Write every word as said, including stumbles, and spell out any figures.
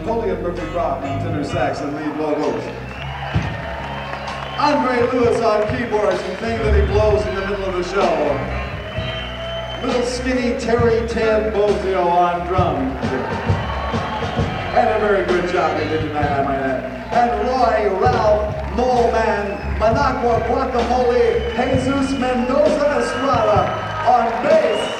Napoleon Berkeley Croft on tenor sax and lead vocals. Andre Lewis on keyboards and thing that he blows in the middle of the show. Little skinny Terry Ted Bozio on drums. And a very good job they did tonight, I might add. And Roy, Ralph, Mole Man, Managua Guacamole, Jesus Mendoza Estrada on bass.